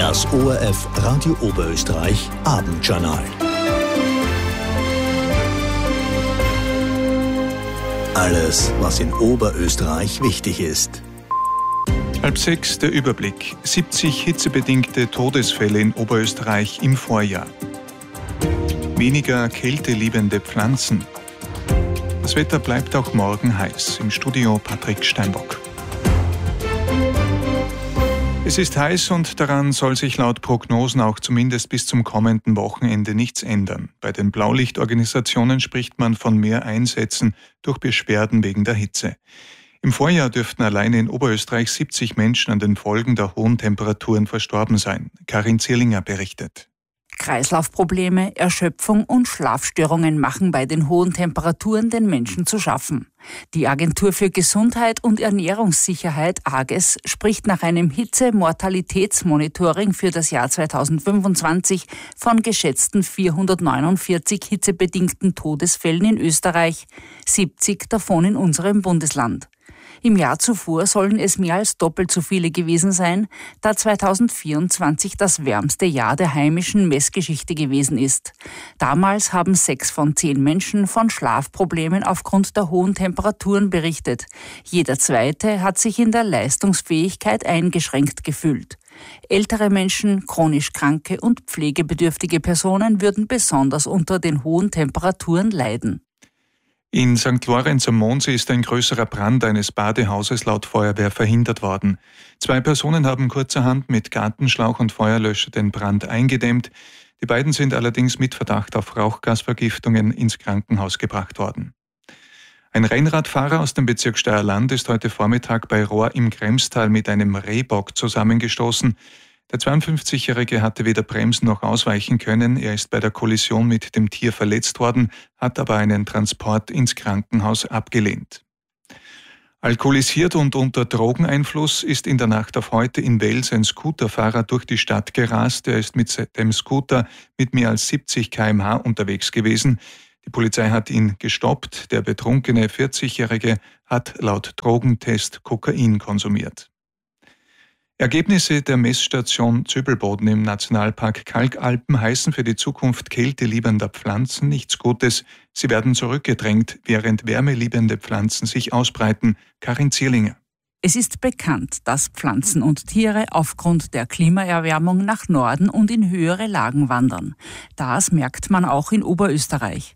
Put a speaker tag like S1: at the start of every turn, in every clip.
S1: Das ORF Radio Oberösterreich Abendjournal. Alles, was in Oberösterreich wichtig ist.
S2: 5:30 der Überblick. 70 hitzebedingte Todesfälle in Oberösterreich im Vorjahr. Weniger kälteliebende Pflanzen. Das Wetter bleibt auch morgen heiß. Im Studio Patrick Steinbock. Es ist heiß und daran soll sich laut Prognosen auch zumindest bis zum kommenden Wochenende nichts ändern. Bei den Blaulichtorganisationen spricht man von mehr Einsätzen durch Beschwerden wegen der Hitze. Im Vorjahr dürften alleine in Oberösterreich 70 Menschen an den Folgen der hohen Temperaturen verstorben sein. Karin Zierlinger berichtet.
S3: Kreislaufprobleme, Erschöpfung und Schlafstörungen machen bei den hohen Temperaturen den Menschen zu schaffen. Die Agentur für Gesundheit und Ernährungssicherheit AGES spricht nach einem Hitze-Mortalitätsmonitoring für das Jahr 2025 von geschätzten 449 hitzebedingten Todesfällen in Österreich, 70 davon in unserem Bundesland. Im Jahr zuvor sollen es mehr als doppelt so viele gewesen sein, da 2024 das wärmste Jahr der heimischen Messgeschichte gewesen ist. Damals haben 6 von 10 Menschen von Schlafproblemen aufgrund der hohen Temperaturen berichtet. Jeder Zweite hat sich in der Leistungsfähigkeit eingeschränkt gefühlt. Ältere Menschen, chronisch kranke und pflegebedürftige Personen würden besonders unter den hohen Temperaturen leiden.
S2: In St. Lorenz am Mondsee ist ein größerer Brand eines Badehauses laut Feuerwehr verhindert worden. 2 Personen haben kurzerhand mit Gartenschlauch und Feuerlöscher den Brand eingedämmt. Die beiden sind allerdings mit Verdacht auf Rauchgasvergiftungen ins Krankenhaus gebracht worden. Ein Rennradfahrer aus dem Bezirk Steierland ist heute Vormittag bei Rohr im Kremstal mit einem Rehbock zusammengestoßen. Der 52-Jährige hatte weder bremsen noch ausweichen können. Er ist bei der Kollision mit dem Tier verletzt worden, hat aber einen Transport ins Krankenhaus abgelehnt. Alkoholisiert und unter Drogeneinfluss ist in der Nacht auf heute in Wels ein Scooterfahrer durch die Stadt gerast. Er ist mit dem Scooter mit mehr als 70 km/h unterwegs gewesen. Die Polizei hat ihn gestoppt. Der betrunkene 40-Jährige hat laut Drogentest Kokain konsumiert. Ergebnisse der Messstation Zöbelboden im Nationalpark Kalkalpen heißen für die Zukunft kälteliebender Pflanzen nichts Gutes. Sie werden zurückgedrängt, während wärmeliebende Pflanzen sich ausbreiten. Karin Zierlinger.
S3: Es ist bekannt, dass Pflanzen und Tiere aufgrund der Klimaerwärmung nach Norden und in höhere Lagen wandern. Das merkt man auch in Oberösterreich.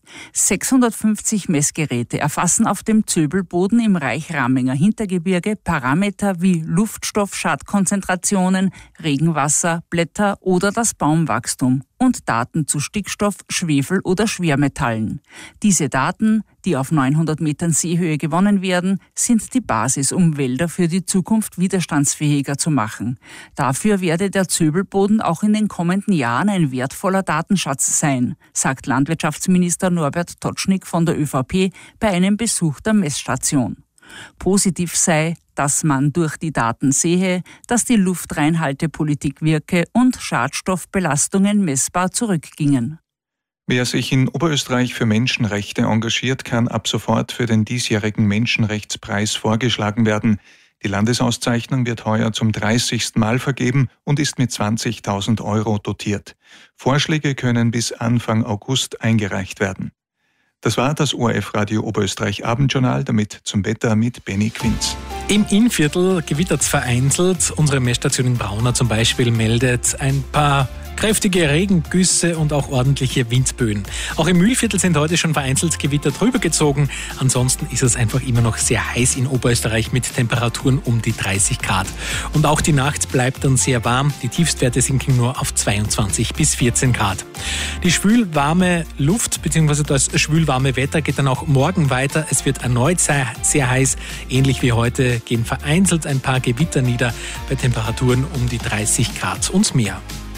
S3: 650 Messgeräte erfassen auf dem Zöbelboden im Reichraminger Hintergebirge Parameter wie Luftstoffschadkonzentrationen, Regenwasser, Blätter oder das Baumwachstum und Daten zu Stickstoff, Schwefel oder Schwermetallen. Diese Daten, die auf 900 Metern Seehöhe gewonnen werden, sind die Basis, um Wälder für die Zukunft widerstandsfähiger zu machen. Dafür werde der Zöbelboden auch in den kommenden Jahren ein wertvoller Datenschatz sein, sagt Landwirtschaftsminister Norbert Totschnig von der ÖVP bei einem Besuch der Messstation. Positiv sei, dass man durch die Daten sehe, dass die Luftreinhaltepolitik wirke und Schadstoffbelastungen messbar zurückgingen.
S2: Wer sich in Oberösterreich für Menschenrechte engagiert, kann ab sofort für den diesjährigen Menschenrechtspreis vorgeschlagen werden. Die Landesauszeichnung wird heuer zum 30. Mal vergeben und ist mit 20.000 € dotiert. Vorschläge können bis Anfang August eingereicht werden. Das war das ORF Radio Oberösterreich Abendjournal, damit zum Wetter mit Benny Quinz.
S4: Im Innviertel gewittert es vereinzelt. Unsere Messstation in Braunau zum Beispiel meldet ein paar kräftige Regengüsse und auch ordentliche Windböen. Auch im Mühlviertel sind heute schon vereinzelt Gewitter drüber gezogen. Ansonsten ist es einfach immer noch sehr heiß in Oberösterreich mit Temperaturen um die 30 Grad. Und auch die Nacht bleibt dann sehr warm. Die Tiefstwerte sinken nur auf 22 bis 14 Grad. Die schwülwarme Luft bzw. das schwülwarme Wetter geht dann auch morgen weiter. Es wird erneut sehr, sehr heiß. Ähnlich wie heute gehen vereinzelt ein paar Gewitter nieder bei Temperaturen um die 30 Grad und mehr.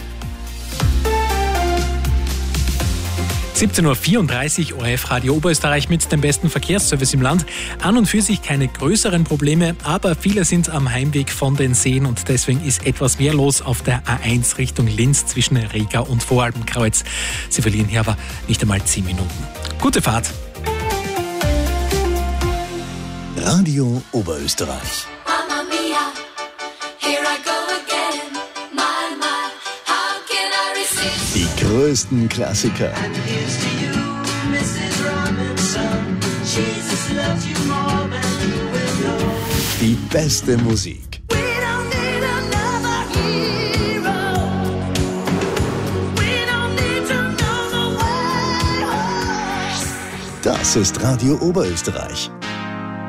S4: 17:34 Uhr, ORF Radio Oberösterreich mit dem besten Verkehrsservice im Land. An und für sich keine größeren Probleme, aber viele sind am Heimweg von den Seen und deswegen ist etwas mehr los auf der A1 Richtung Linz zwischen Riga und Voralpenkreuz. Sie verlieren hier aber nicht einmal 10 Minuten. Gute Fahrt!
S1: Radio Oberösterreich.
S5: Mamma mia, here I go again. My,
S1: größten Klassiker. Die beste Musik. Das ist Radio Oberösterreich.